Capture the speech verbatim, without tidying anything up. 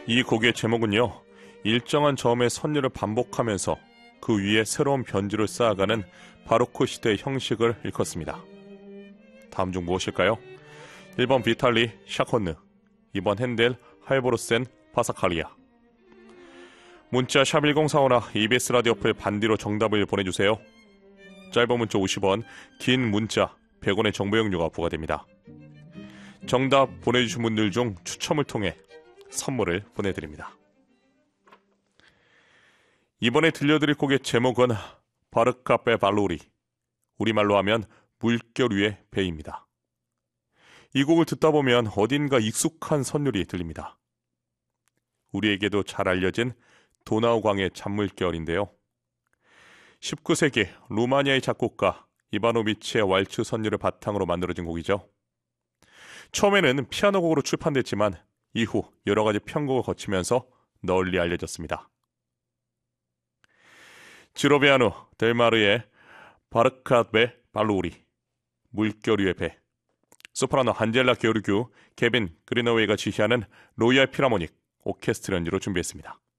이 곡의 제목은요, 일정한 저음의 선율을 반복하면서 그 위에 새로운 변주를 쌓아가는 바로크 시대의 형식을 일컫습니다. 다음 중 무엇일까요? 일 번 비탈리 샤콘느, 이 번 핸델 할보르센 파사칼리아. 문자 샵 일공사오나 이비에스 라디오 어플 반디로 정답을 보내주세요. 짧은 문자 오십 원, 긴 문자 백 원의 정보 이용료가 부과됩니다. 정답 보내주신 분들 중 추첨을 통해 선물을 보내드립니다. 이번에 들려드릴 곡의 제목은 바르카페 발로리, 우리말로 하면 물결 위의 배입니다. 이 곡을 듣다 보면 어딘가 익숙한 선율이 들립니다. 우리에게도 잘 알려진 도나우강의 잔물결인데요. 십구 세기 루마니아의 작곡가 이바노비치의 왈츠 선율을 바탕으로 만들어진 곡이죠. 처음에는 피아노 곡으로 출판됐지만 이후 여러 가지 편곡을 거치면서 널리 알려졌습니다. 지로베아누 델마르의 바르카베 발로리, 물결 위의 배. 소프라노 안젤라 게오르규, 케빈 그리너웨이가 지휘하는 로얄 필하모닉 오케스트라 연주로 준비했습니다.